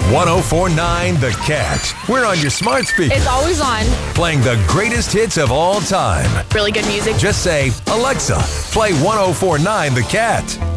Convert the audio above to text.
1049 The Cat. We're on your smart speaker. It's always on. Playing the greatest hits of all time. Really good music. Just say, Alexa, play 1049 The Cat.